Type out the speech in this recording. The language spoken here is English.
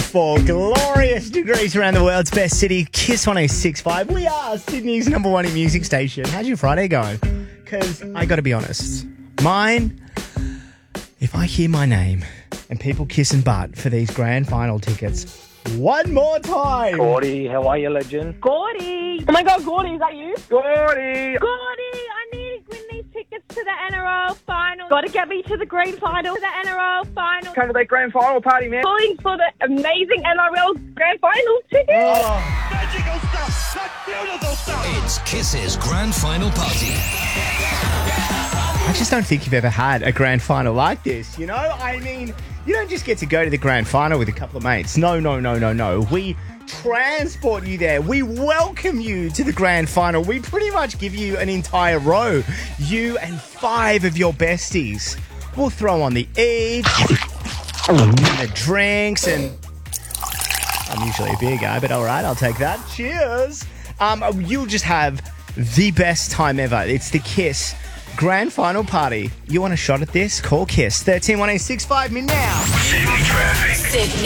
for glorious degrees around the world's best city, Kiss 106.5. We are Sydney's number one music station. How's your Friday going? Because I got to be honest, mine, if I hear my name and people kissing butt for these grand final tickets one more time. Gordy, how are you, legend? Gordy! Oh my God, Gordy, is that you? Gordy! Gordy, I need to win these tickets to the NRL final. Got to get me to the grand final. To the NRL final. Come to that grand final party, man. Calling for the amazing NRL grand final tickets. Magical stuff! That's beautiful stuff! It's Kiss's grand final party. I just don't think you've ever had a grand final like this, you know? I mean, you don't just get to go to the grand final with a couple of mates. No. We transport you there. We welcome you to the grand final. We pretty much give you an entire row. You and 5 of your besties. We'll throw on the eats, and the drinks, and I'm usually a beer guy, but all right, I'll take that. Cheers. You'll just have the best time ever. It's the Kiss Grand Final Party. You want a shot at this? Call Kiss 13 186 5 me now. Sydney traffic. Sydney.